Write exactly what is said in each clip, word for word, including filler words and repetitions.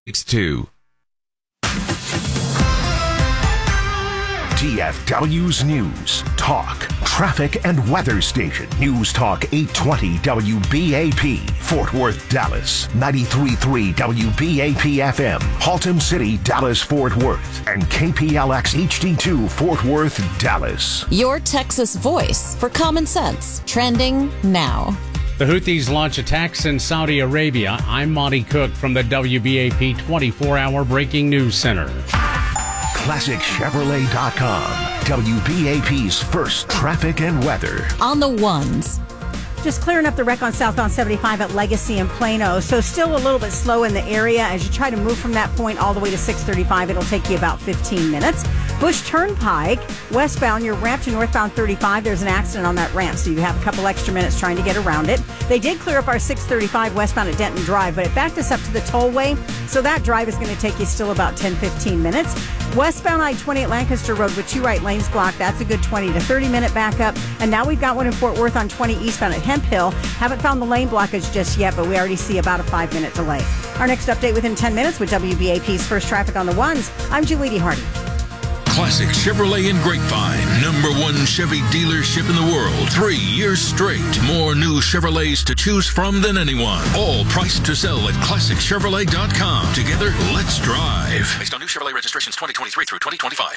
It's two. D F W's News, Talk, Traffic, and Weather Station. News Talk eight twenty W B A P, Fort Worth, Dallas. ninety-three point three W B A P F M, Haltom City, Dallas, Fort Worth. And K P L X H D two, Fort Worth, Dallas. Your Texas voice for common sense. Trending now. The Houthis launch attacks in Saudi Arabia. I'm Monty Cook from the W B A P twenty-four hour Breaking News Center. Classic Chevrolet dot com, W B A P's first traffic and weather. On the ones. Just clearing up the wreck on southbound seventy-five at Legacy and Plano. So still a little bit slow in the area. As you try to move from that point all the way to six thirty-five, it'll take you about fifteen minutes. Bush Turnpike, westbound, your ramp to northbound thirty-five, there's an accident on that ramp, so you have a couple extra minutes trying to get around it. They did clear up our six thirty-five westbound at Denton Drive, but it backed us up to the tollway, so that drive is going to take you still about ten, fifteen minutes. Westbound I twenty at Lancaster Road with two right lanes blocked, that's a good twenty to thirty minute backup. And now we've got one in Fort Worth on twenty eastbound at Hemp Hill. Haven't found the lane blockage just yet, but we already see about a five minute delay. Our next update within ten minutes with W B A P's First Traffic on the Ones. I'm Julie D. Hardy. Classic Chevrolet in Grapevine, number one Chevy dealership in the world. Three years straight. More new Chevrolets to choose from than anyone. All priced to sell at Classic Chevrolet dot com. Together, let's drive. Based on new Chevrolet registrations twenty twenty-three through twenty twenty-five.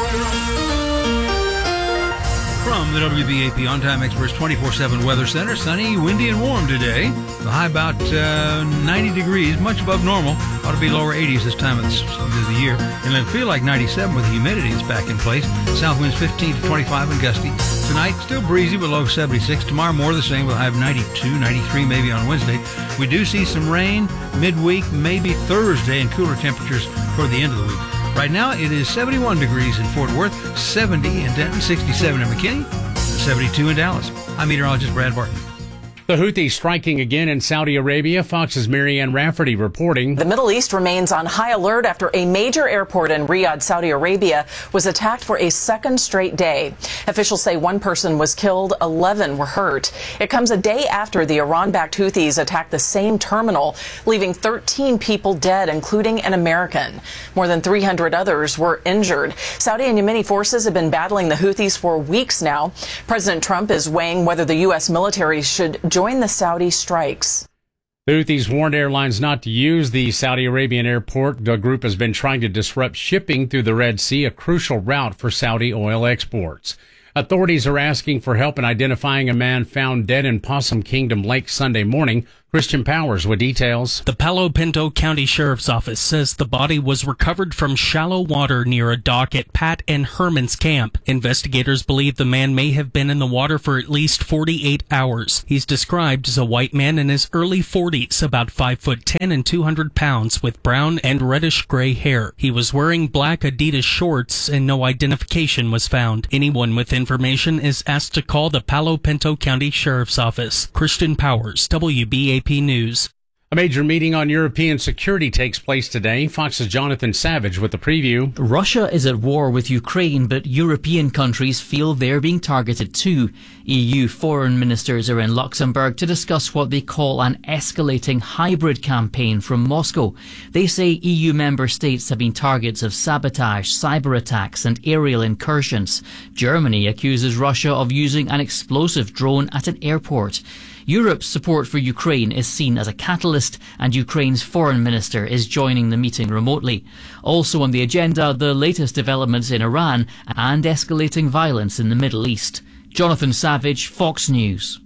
From the W B A P On Time Experts twenty-four seven Weather Center, sunny, windy, and warm today. The high about uh, ninety degrees, much above normal. Ought to be lower eighties this time of the year. And it'll feel like ninety-seven with the humidity is back in place. South winds fifteen to twenty-five and gusty. Tonight, still breezy with low seventy-six. Tomorrow, more the same with a high of ninety-two, ninety-three maybe on Wednesday. We do see some rain midweek, maybe Thursday, and cooler temperatures toward the end of the week. Right now, it is seventy-one degrees in Fort Worth, seventy in Denton, sixty-seven in McKinney, seventy-two in Dallas. I'm meteorologist Brad Barton. The Houthis striking again in Saudi Arabia. Fox's Marianne Rafferty reporting. The Middle East remains on high alert after a major airport in Riyadh, Saudi Arabia, was attacked for a second straight day. Officials say one person was killed, eleven were hurt. It comes a day after the Iran-backed Houthis attacked the same terminal, leaving thirteen people dead, including an American. More than three hundred others were injured. Saudi and Yemeni forces have been battling the Houthis for weeks now. President Trump is weighing whether the U S military should join the Saudi strikes. The Houthis warned airlines not to use the Saudi Arabian airport. The group has been trying to disrupt shipping through the Red Sea, a crucial route for Saudi oil exports. Authorities are asking for help in identifying a man found dead in Possum Kingdom Lake Sunday morning. Christian Powers with details. The Palo Pinto County Sheriff's Office says the body was recovered from shallow water near a dock at Pat and Herman's camp. Investigators believe the man may have been in the water for at least forty-eight hours. He's described as a white man in his early forties, about five foot ten and two hundred pounds, with brown and reddish gray hair. He was wearing black Adidas shorts and no identification was found. Anyone with information is asked to call the Palo Pinto County Sheriff's Office. Christian Powers, W B A P News. A major meeting on European security takes place today. Fox's Jonathan Savage with the preview. Russia is at war with Ukraine, but European countries feel they're being targeted too. E U foreign ministers are in Luxembourg to discuss what they call an escalating hybrid campaign from Moscow. They say E U member states have been targets of sabotage, cyber attacks and aerial incursions. Germany accuses Russia of using an explosive drone at an airport. Europe's support for Ukraine is seen as a catalyst, and Ukraine's foreign minister is joining the meeting remotely. Also on the agenda, the latest developments in Iran and escalating violence in the Middle East. Jonathan Savage, Fox News.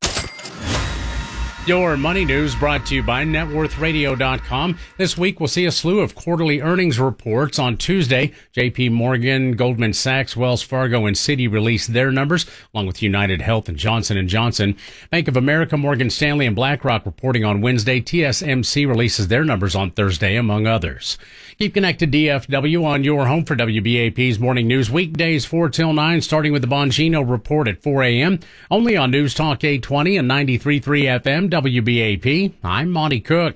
Your money news brought to you by net worth radio dot com. This week we'll see a slew of quarterly earnings reports. On Tuesday, J P Morgan, Goldman Sachs, Wells Fargo, and Citi released their numbers, along with United Health and Johnson and Johnson. Bank of America, Morgan Stanley, and BlackRock reporting on Wednesday. T S M C releases their numbers on Thursday, among others. Keep connected D F W on your home for W B A P's Morning News, weekdays four till nine, starting with the Bongino Report at four a.m. Only on News Talk eight twenty and ninety-three point three F M, W B A P. I'm Monty Cook.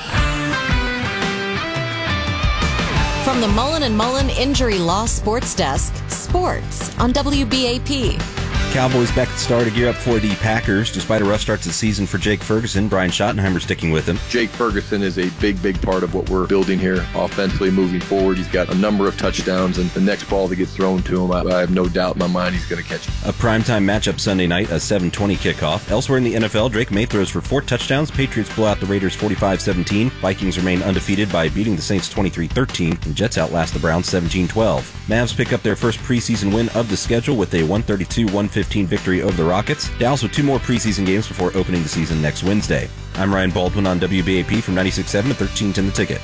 From the Mullen and Mullen Injury Law Sports Desk, sports on W B A P. Cowboys back at the star to gear up for the Packers. Despite a rough start to the season for Jake Ferguson, Brian Schottenheimer sticking with him. Jake Ferguson is a big, big part of what we're building here offensively moving forward. He's got a number of touchdowns, and the next ball that gets thrown to him, I, I have no doubt in my mind he's going to catch it. A primetime matchup Sunday night, a seven twenty kickoff. Elsewhere in the N F L, Drake May throws for four touchdowns. Patriots blow out the Raiders forty-five seventeen. Vikings remain undefeated by beating the Saints twenty-three thirteen. And Jets outlast the Browns seventeen twelve. Mavs pick up their first preseason win of the schedule with a one thirty-two one fifteen victory over the Rockets. Dallas with two more preseason games before opening the season next Wednesday. I'm Ryan Baldwin on W B A P from ninety-six point seven to thirteen ten The Ticket.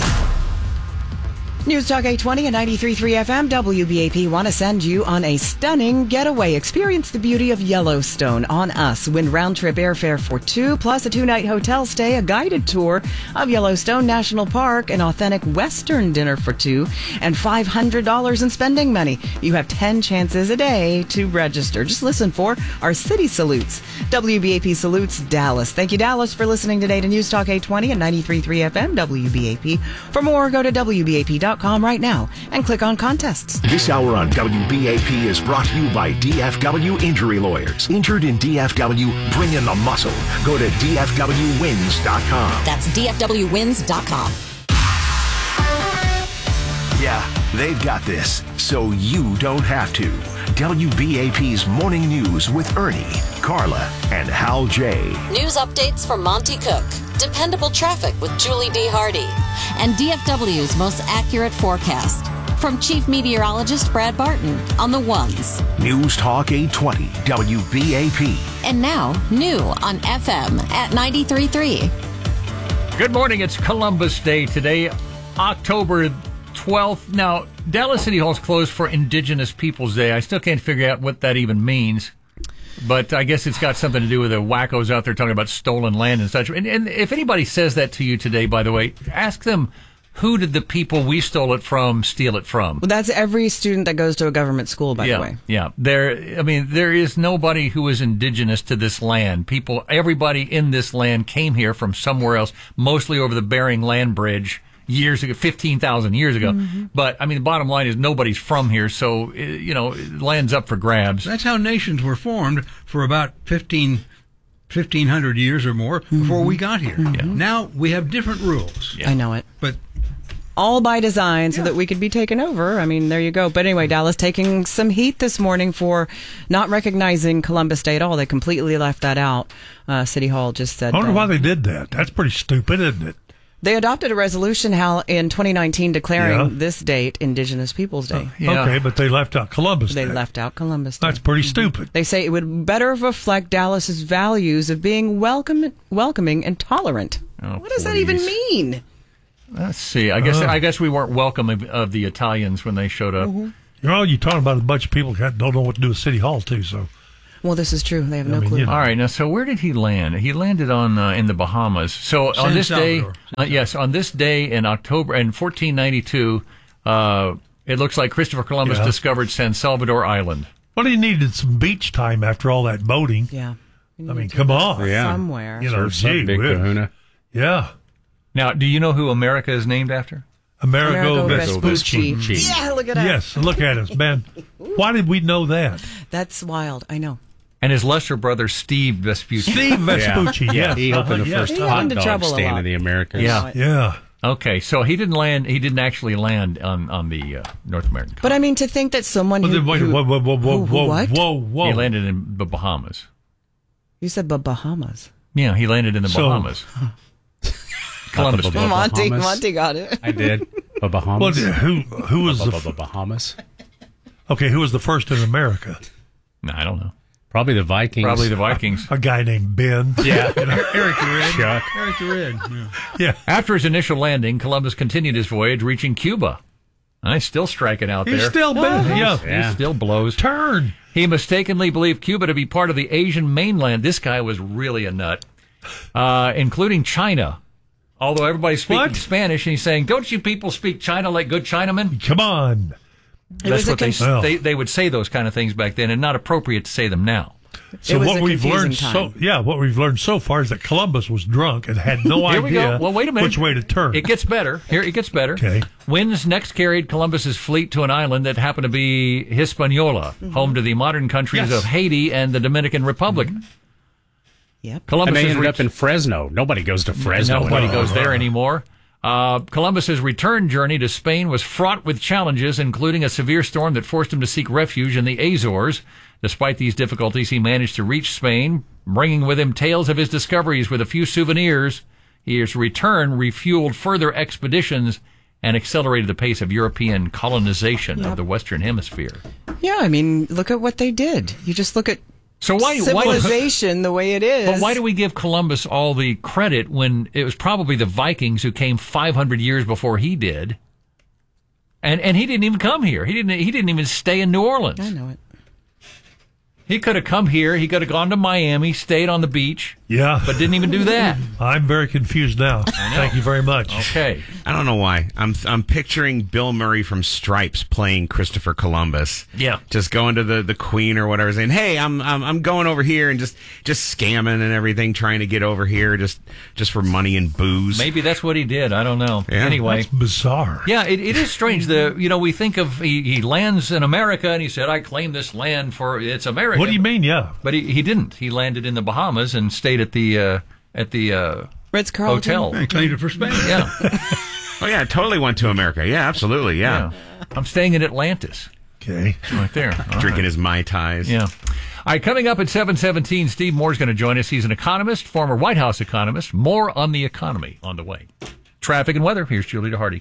News Talk eight twenty and ninety-three point three F M W B A P want to send you on a stunning getaway. Experience the beauty of Yellowstone on us. Win round-trip airfare for two, plus a two-night hotel stay, a guided tour of Yellowstone National Park, an authentic Western dinner for two, and five hundred dollars in spending money. You have ten chances a day to register. Just listen for our city salutes. W B A P salutes Dallas. Thank you, Dallas, for listening today to News Talk eight twenty and ninety-three point three F M W B A P. For more, go to W B A P dot com right now and click on contests. This hour on W B A P is brought to you by D F W Injury Lawyers. Injured in D F W? Bring in the muscle. Go to D F W wins dot com. That's D F W wins dot com. Yeah, they've got this, so you don't have to. W B A P's Morning News with Ernie, Carla, and Hal J. News updates from Monty Cook. Dependable traffic with Julie D. Hardy. And D F W's most accurate forecast. From Chief Meteorologist Brad Barton on the ones. News Talk eight twenty, W B A P. And now, new on F M at ninety-three point three. Good morning. It's Columbus Day today, October twelfth. Now, Dallas City Hall is closed for Indigenous Peoples Day. I still can't figure out what that even means. But I guess it's got something to do with the wackos out there talking about stolen land and such. And, and if anybody says that to you today, by the way, ask them, who did the people we stole it from steal it from? Well, that's every student that goes to a government school, by yeah, the way. Yeah. There, I mean, there is nobody who is indigenous to this land. People, everybody in this land came here from somewhere else, mostly over the Bering Land Bridge. Years ago, fifteen thousand years ago. Mm-hmm. But, I mean, the bottom line is nobody's from here, so, you know, land's up for grabs. That's how nations were formed for about fifteen, fifteen hundred years or more mm-hmm. before we got here. Mm-hmm. Yeah. Now we have different rules. Yeah. I know it. But all by design so yeah. that we could be taken over. I mean, there you go. But anyway, Dallas taking some heat this morning for not recognizing Columbus Day at all. They completely left that out. Uh, City Hall just said I wonder uh, why they did that. That's pretty stupid, isn't it? They adopted a resolution, Hal, in twenty nineteen declaring yeah. this date Indigenous Peoples Day. Uh, yeah. Okay, but they left out Columbus Day. They left out Columbus Day. That's pretty stupid. They say it would better reflect Dallas's values of being welcome, welcoming and tolerant. Oh, what does please. that even mean? Let's see. I guess uh, I guess we weren't welcome of, of the Italians when they showed up. Mm-hmm. You know, you're talking about a bunch of people that don't know what to do with City Hall, too, so... Well, this is true. They have no I mean, clue. You know. All right. Now, so where did he land? He landed on uh, in the Bahamas. So San on this Salvador. day, uh, yes, on this day in October in fourteen ninety-two, uh, it looks like Christopher Columbus yeah. discovered San Salvador Island. Well, he needed some beach time after all that boating. Yeah. I mean, come on. Yeah. Somewhere. You know, Surf's up, gee Big whiz. Kahuna. Yeah. Now, do you know who America is named after? Amerigo, Amerigo Vespucci. Vespucci. Yeah, look at that. Yes, look at us, man. Why did we know that? That's wild. I know. And his lesser brother, Steve Vespucci. Steve Vespucci, yeah. yes. He opened the uh-huh, first yes. hot dog stand in the Americas. Yeah. Yeah. Okay, so he didn't land. He didn't actually land on on the uh, North American continent. But I mean, to think that someone Well, who, then, wait, who, whoa, whoa, whoa, whoa, who, who whoa, what? whoa, whoa. He landed in the Bahamas. You said the Bahamas. Yeah, he landed in the So- Bahamas. Columbus. Ba- ba- Monty, Bahamas. Monty got it. I did. The Bahamas. Well, who, who was Ba- the... ba- ba- Bahamas. Okay, who was the first in America? No, I don't know. Probably the Vikings. Probably the Vikings. A guy named Ben. Yeah. Eric the Red. Chuck. Eric the Red. Yeah. Yeah. After his initial landing, Columbus continued his voyage, reaching Cuba. I still striking out He's there. still Ben. Yeah. Yeah. He still blows. Turn. He mistakenly believed Cuba to be part of the Asian mainland. This guy was really a nut, uh, including China. Although everybody's speaking What? Spanish, and he's saying, "Don't you people speak China like good Chinamen?" Come on. That's what they, con- they they would say those kind of things back then, and not appropriate to say them now. So was what a we've confusing learned time. so yeah, what we've learned so far is that Columbus was drunk and had no Here we idea go. Well, wait a minute. which way to turn. It gets better. Here, it gets better. Okay. Winds next carried Columbus's fleet to an island that happened to be Hispaniola, Mm-hmm. home to the modern countries Yes. of Haiti and the Dominican Republic. Mm-hmm. Yep. Columbus and they has ended reached- up in Fresno. Nobody goes to Fresno. Nobody anymore. goes there anymore. Uh, Columbus's return journey to Spain was fraught with challenges, including a severe storm that forced him to seek refuge in the Azores. Despite these difficulties, he managed to reach Spain, bringing with him tales of his discoveries with a few souvenirs. His return refueled further expeditions and accelerated the pace of European colonization Yep. of the Western Hemisphere. Yeah, I mean, look at what they did. You just look at So why, why civilization the way it is. But why do we give Columbus all the credit when it was probably the Vikings who came five hundred years before he did? And and he didn't even come here. He didn't he didn't even stay in New Orleans. I know it. He could have come here. He could have gone to Miami, stayed on the beach. Yeah. But didn't even do that. I'm very confused now. Thank you very much. Okay. I don't know why. I'm I'm picturing Bill Murray from Stripes playing Christopher Columbus. Yeah. Just going to the, the Queen or whatever, saying, "Hey, I'm I'm I'm going over here," and just just scamming and everything, trying to get over here just just for money and booze. Maybe that's what he did. I don't know. Yeah. Anyway. That's bizarre. Yeah, it, it is strange. The you know, we think of he, he lands in America and he said, "I claim this land for it's America." What do you mean? Yeah. But he, he didn't. He landed in the Bahamas and stayed at the uh, at the uh, Ritz-Carlton. hotel. I claimed it for Spain. Yeah. Oh yeah, I totally went to America. Yeah, absolutely. Yeah. Yeah. I'm staying in Atlantis. Okay. Right there. All Drinking right. his Mai Tais. Yeah. All right, coming up at seven seventeen, Steve Moore's going to join us. He's an economist, former White House economist. More on the economy on the way. Traffic and weather. Here's Julie DeHardy.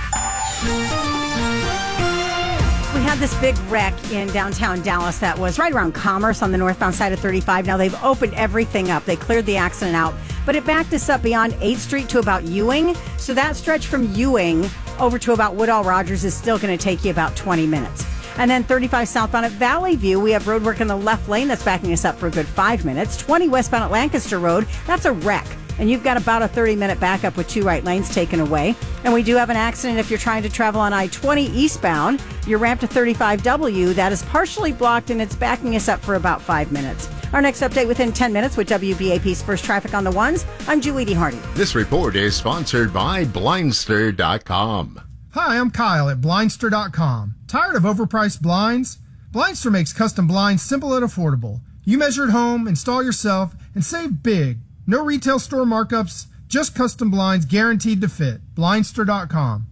We had this big wreck in downtown Dallas that was right around Commerce on the northbound side of thirty-five. Now they've opened everything up. They cleared the accident out, but it backed us up beyond eighth street to about Ewing. So that stretch from Ewing over to about Woodall Rogers is still going to take you about twenty minutes. And then thirty-five southbound at Valley View, we have road work in the left lane that's backing us up for a good five minutes. twenty westbound at Lancaster Road, that's a wreck. And you've got about a thirty-minute backup with two right lanes taken away. And we do have an accident if you're trying to travel on I twenty eastbound. Your ramp to thirty-five W, that is partially blocked, and it's backing us up for about five minutes. Our next update within ten minutes with W B A P's First Traffic on the Ones. I'm Julie DeHardy. This report is sponsored by Blindster dot com. Hi, I'm Kyle at Blindster dot com. Tired of overpriced blinds? Blindster makes custom blinds simple and affordable. You measure at home, install yourself, and save big. No retail store markups, just custom blinds guaranteed to fit. Blindster dot com.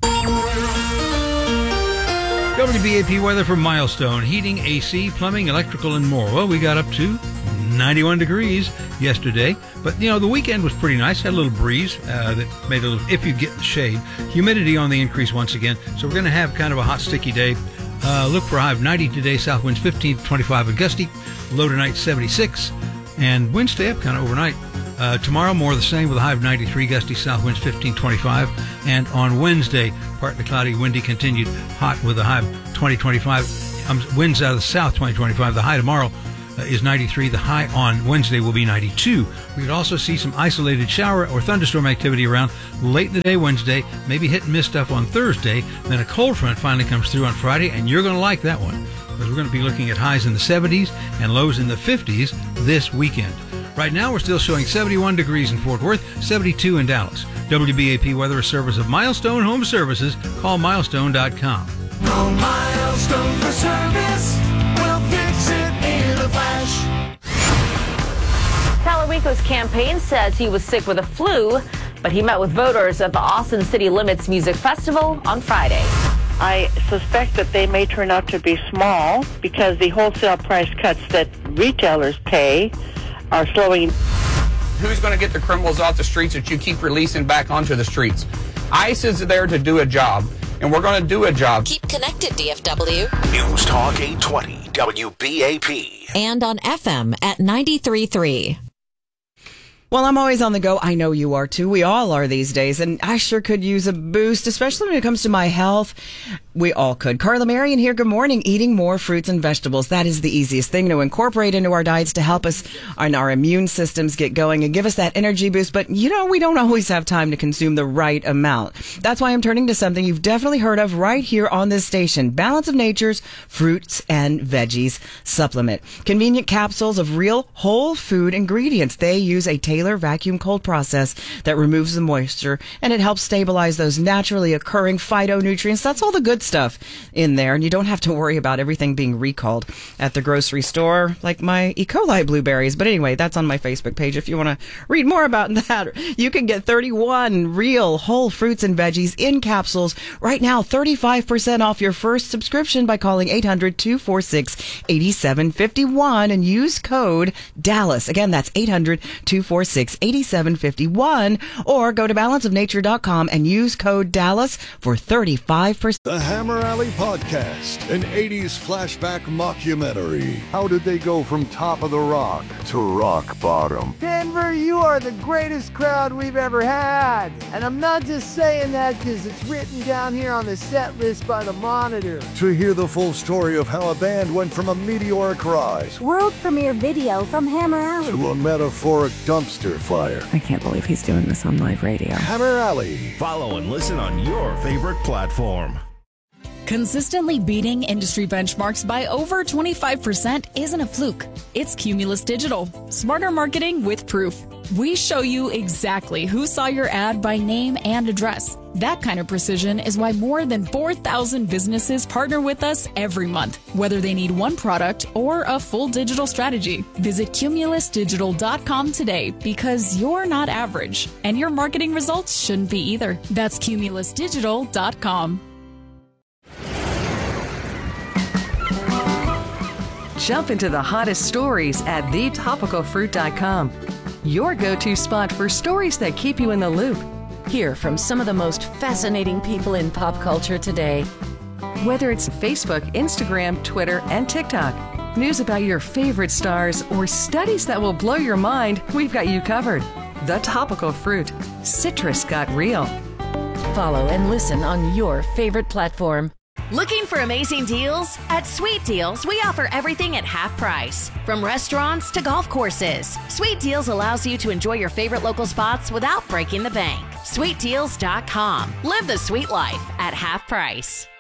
W B A P weather for Milestone. Heating, A C, plumbing, electrical, and more. Well, we got up to ninety-one degrees yesterday. But, you know, the weekend was pretty nice. Had a little breeze uh, that made a little, if you get the shade. Humidity on the increase once again. So we're going to have kind of a hot, sticky day. Uh, look for a high of ninety today. South winds fifteen to twenty-five and gusty. Low tonight seventy-six. And winds stay up kind of overnight. Uh, tomorrow, more of the same with a high of ninety-three, gusty south winds fifteen twenty-five. And on Wednesday, partly cloudy, windy, continued hot with a high of twenty twenty-five. Um, winds out of the south twenty twenty-five. The high tomorrow uh, is ninety-three. The high on Wednesday will be ninety-two. We could also see some isolated shower or thunderstorm activity around late in the day Wednesday, maybe hit and miss stuff on Thursday. Then a cold front finally comes through on Friday, and you're going to like that one because we're going to be looking at highs in the seventies and lows in the fifties this weekend. Right now, we're still showing seventy-one degrees in Fort Worth, seventy-two in Dallas. W B A P weather, a service of Milestone Home Services. Call milestone dot com. Call Milestone for service. We'll fix it in a flash. Talarico's campaign says he was sick with a flu, but he met with voters at the Austin City Limits Music Festival on Friday. I suspect that they may turn out to be small because the wholesale price cuts that retailers pay are slowing. Who's going to get the criminals off the streets that you keep releasing back onto the streets? ICE is there to do a job, and we're going to do a job. Keep connected, D F W. News Talk eight twenty W B A P. And on F M at ninety-three point three. Well, I'm always on the go. I know you are too. We all are these days. And I sure could use a boost, especially when it comes to my health. We all could. Carla Marion here. Good morning. Eating more fruits and vegetables. That is the easiest thing to incorporate into our diets to help us and our immune systems get going and give us that energy boost. But, you know, we don't always have time to consume the right amount. That's why I'm turning to something you've definitely heard of right here on this station. Balance of Nature's Fruits and Veggies Supplement. Convenient capsules of real whole food ingredients. They use a Taylor vacuum cold process that removes the moisture, and it helps stabilize those naturally occurring phytonutrients. That's all the good stuff in there, and you don't have to worry about everything being recalled at the grocery store, like my E. coli blueberries. But anyway, that's on my Facebook page if you want to read more about that. You can get thirty-one real whole fruits and veggies in capsules right now, thirty-five percent off your first subscription by calling eight hundred, two four six, eight seven five one and use code DALLAS. Again, that's eight hundred, two four six, eight seven five one, or go to balance of nature dot com and use code DALLAS for thirty-five percent. The Hammer Alley Podcast, an eighties flashback mockumentary. How did they go from top of the rock to rock bottom? Denver, you are the greatest crowd we've ever had. And I'm not just saying that because it's written down here on the set list by the Monitor. To hear the full story of how a band went from a meteoric rise world premiere video from Hammer Alley to a metaphoric dumpster fire. I can't believe he's doing this on live radio. Hammer Alley. Follow and listen on your favorite platform. Consistently beating industry benchmarks by over twenty-five percent isn't a fluke. It's Cumulus Digital. Smarter marketing with proof. We show you exactly who saw your ad by name and address. That kind of precision is why more than four thousand businesses partner with us every month, whether they need one product or a full digital strategy. Visit cumulus digital dot com today because you're not average, and your marketing results shouldn't be either. That's cumulus digital dot com. Jump into the hottest stories at the topical fruit dot com. Your go-to spot for stories that keep you in the loop. Hear from some of the most fascinating people in pop culture today. Whether it's Facebook, Instagram, Twitter, and TikTok, news about your favorite stars, or studies that will blow your mind, we've got you covered. The Topical Fruit. Citrus got real. Follow and listen on your favorite platform. Looking for amazing deals? At Sweet Deals, we offer everything at half price. From restaurants to golf courses, Sweet Deals allows you to enjoy your favorite local spots without breaking the bank. sweet deals dot com. Live the sweet life at half price.